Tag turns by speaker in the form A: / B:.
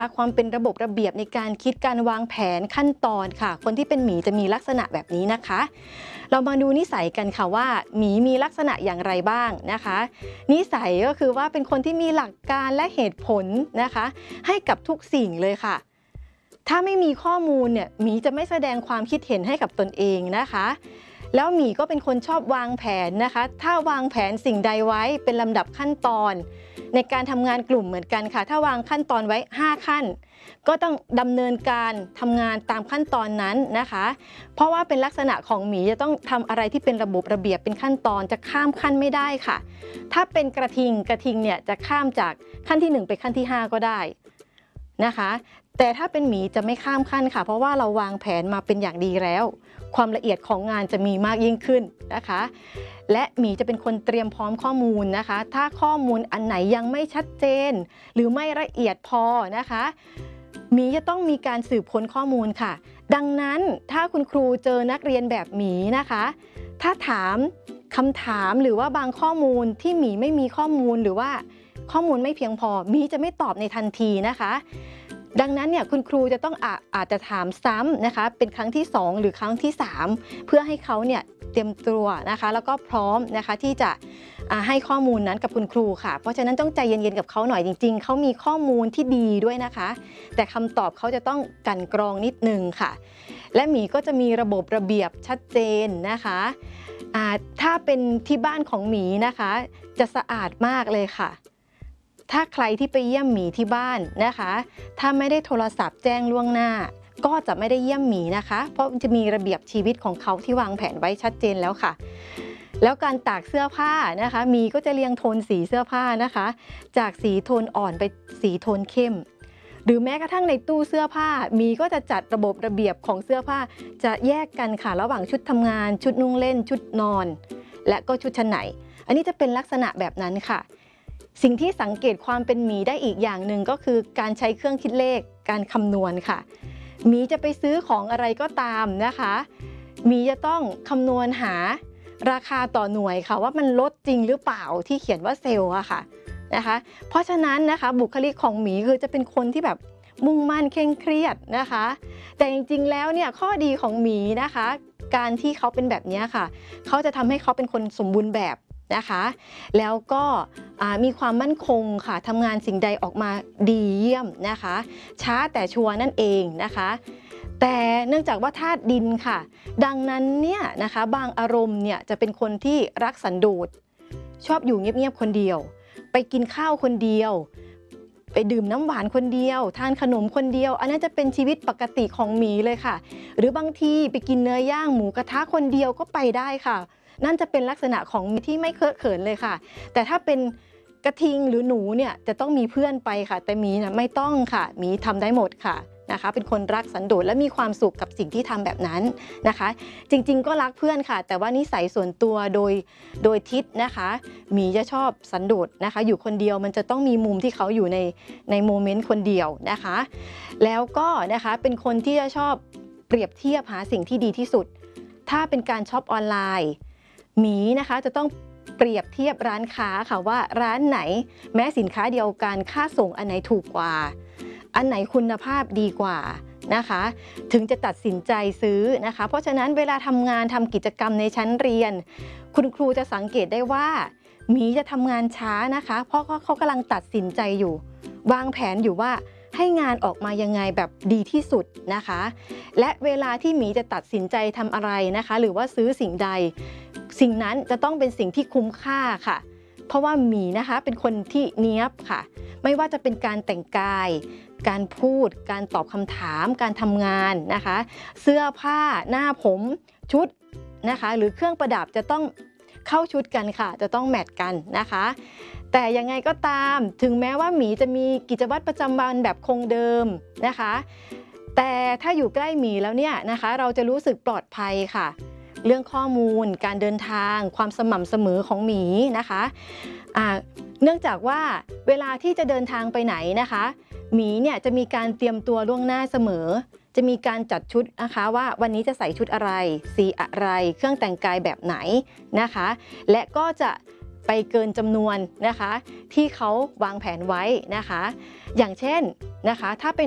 A: ความเป็นระบบระเบียบในการคิดการวางแผนขั้นตอนค่ะคนที่เป็นหมีจะมีลักษณะแบบนี้นะคะเรามาดูนิสัยกันค่ะว่าหมีมีลักษณะอย่างไรบ้างนะคะนิสัยก็คือว่าเป็นคนที่มีหลักการและเหตุผลนะคะให้กับทุกสิ่งเลยค่ะถ้าไม่มีข้อมูลเนี่ยหมีจะไม่แสดงความคิดเห็นให้กับตนเองนะคะแล้วหมีก็เป็นคนชอบวางแผนนะคะถ้าวางแผนสิ่งใดไว้เป็นลำดับขั้นตอนในการทำงานกลุ่มเหมือนกันค่ะถ้าวางขั้นตอนไว้5ขั้นก็ต้องดำเนินการทำงานตามขั้นตอนนั้นนะคะเพราะว่าเป็นลักษณะของหมีจะต้องทำอะไรที่เป็นระบบระเบียบเป็นขั้นตอนจะข้ามขั้นไม่ได้ค่ะถ้าเป็นกระทิงเนี่ยจะข้ามจากขั้นที่1ไปขั้นที่5ก็ได้นะคะแต่ถ้าเป็นหมีจะไม่ข้ามขั้นค่ะเพราะว่าเราวางแผนมาเป็นอย่างดีแล้วความละเอียดของงานจะมีมากยิ่งขึ้นนะคะและหมีจะเป็นคนเตรียมพร้อมข้อมูลนะคะถ้าข้อมูลอันไหนยังไม่ชัดเจนหรือไม่ละเอียดพอนะคะหมีจะต้องมีการสืบค้นข้อมูลค่ะดังนั้นถ้าคุณครูเจอนักเรียนแบบหมีนะคะถ้าถามคำถามหรือว่าบางข้อมูลที่หมีไม่มีข้อมูลหรือว่าข้อมูลไม่เพียงพอหมีจะไม่ตอบในทันทีนะคะดังนั้นเนี่ยคุณครูจะต้องอาจจะถามซ้ำนะคะเป็นครั้งที่2หรือครั้งที่3เพื่อให้เขาเนี่ยเตรียมตัวนะคะแล้วก็พร้อมนะคะที่จะให้ข้อมูลนั้นกับคุณครูค่ะเพราะฉะนั้นต้องใจเย็นๆกับเขาหน่อยจริงๆเขามีข้อมูลที่ดีด้วยนะคะแต่คำตอบเขาจะต้องกลั่นกรองนิดนึงค่ะและหมีก็จะมีระบบระเบียบชัดเจนนะคะถ้าเป็นที่บ้านของหมีนะคะจะสะอาดมากเลยค่ะถ้าใครที่ไปเยี่ยมหมีที่บ้านนะคะถ้าไม่ได้โทรศัพท์แจ้งล่วงหน้าก็จะไม่ได้เยี่ยมหมีนะคะเพราะจะมีระเบียบชีวิตของเขาที่วางแผนไว้ชัดเจนแล้วค่ะแล้วการตากเสื้อผ้านะคะหมีก็จะเรียงโทนสีเสื้อผ้านะคะจากสีโทนอ่อนไปสีโทนเข้มหรือแม้กระทั่งในตู้เสื้อผ้าหมีก็จะจัดระบบระเบียบของเสื้อผ้าจะแยกกันค่ะระหว่างชุดทำงานชุดนุ่งเล่นชุดนอนและก็ชุดชั้นในอันนี้จะเป็นลักษณะแบบนั้นค่ะสิ่งที่สังเกตความเป็นหมีได้อีกอย่างหนึ่งก็คือการใช้เครื่องคิดเลขการคำนวณค่ะหมีจะไปซื้อของอะไรก็ตามนะคะหมีจะต้องคำนวณหาราคาต่อหน่วยค่ะว่ามันลดจริงหรือเปล่าที่เขียนว่าเซลล์อะค่ะนะคะเพราะฉะนั้นนะคะบุคลิกของหมีคือจะเป็นคนที่แบบมุ่งมั่นเคร่งเครียดนะคะแต่จริงๆแล้วเนี่ยข้อดีของหมีนะคะการที่เขาเป็นแบบนี้ค่ะเขาจะทำให้เขาเป็นคนสมบูรณ์แบบนะคะแล้วก็มีความมั่นคงค่ะทำงานสิ่งใดออกมาดีเยี่ยมนะคะช้าแต่ชัวร์นั่นเองนะคะแต่เนื่องจากว่าธาตุดินค่ะดังนั้นเนี่ยนะคะบางอารมณ์เนี่ยจะเป็นคนที่รักสันโดษชอบอยู่เงียบๆคนเดียวไปกินข้าวคนเดียวไปดื่มน้ำหวานคนเดียวทานขนมคนเดียวอันนั้นจะเป็นชีวิตปกติของหมีเลยค่ะหรือบางทีไปกินเนื้อย่างหมูกระทะคนเดียวก็ไปได้ค่ะนั่นจะเป็นลักษณะของหมีที่ไม่เคอะเขินเลยค่ะแต่ถ้าเป็นกระทิงหรือหนูเนี่ยจะต้องมีเพื่อนไปค่ะแต่หมีนะไม่ต้องค่ะหมีทำได้หมดค่ะนะคะเป็นคนรักสันโดษและมีความสุขกับสิ่งที่ทำแบบนั้นนะคะจริงๆก็รักเพื่อนค่ะแต่ว่านิสัยส่วนตัวโดยทิศนะคะหมีจะชอบสันโดษนะคะอยู่คนเดียวมันจะต้องมีมุมที่เขาอยู่ในโมเมนต์คนเดียวนะคะแล้วก็นะคะเป็นคนที่จะชอบเปรียบเทียบหาสิ่งที่ดีที่สุดถ้าเป็นการช็อปออนไลน์หมีนะคะจะต้องเปรียบเทียบร้านค้าค่ะว่าร้านไหนแม้สินค้าเดียวกันค่าส่งอันไหนถูกกว่าอันไหนคุณภาพดีกว่านะคะถึงจะตัดสินใจซื้อนะคะเพราะฉะนั้นเวลาทำงานทำกิจกรรมในชั้นเรียนคุณครูจะสังเกตได้ว่าหมีจะทำงานช้านะคะเพราะเขากำลังตัดสินใจอยู่วางแผนอยู่ว่าให้งานออกมายังไงแบบดีที่สุดนะคะและเวลาที่หมีจะตัดสินใจทำอะไรนะคะหรือว่าซื้อสิ่งใดสิ่งนั้นจะต้องเป็นสิ่งที่คุ้มค่าค่ะเพราะว่าหมีนะคะเป็นคนที่เนี๊ยบค่ะไม่ว่าจะเป็นการแต่งกายการพูดการตอบคำถามการทำงานนะคะเสื้อผ้าหน้าผมชุดนะคะหรือเครื่องประดับจะต้องเข้าชุดกันค่ะจะต้องแมทกันนะคะแต่ยังไงก็ตามถึงแม้ว่าหมีจะมีกิจวัตรประจำวันแบบคงเดิมนะคะแต่ถ้าอยู่ใกล้หมีแล้วเนี่ยนะคะเราจะรู้สึกปลอดภัยค่ะเรื่องข้อมูลการเดินทางความสม่ำเสมอของหมีนะคะเนื่องจากว่าเวลาที่จะเดินทางไปไหนนะคะหมีเนี่ยจะมีการเตรียมตัวล่วงหน้าเสมอจะมีการจัดชุดนะคะว่าวันนี้จะใส่ชุดอะไรสีอะไรเครื่องแต่งกายแบบไหนนะคะและก็จะไปเกินจำนวนนะคะที่เขาวางแผนไว้นะคะอย่างเช่นนะคะถ้าเป็น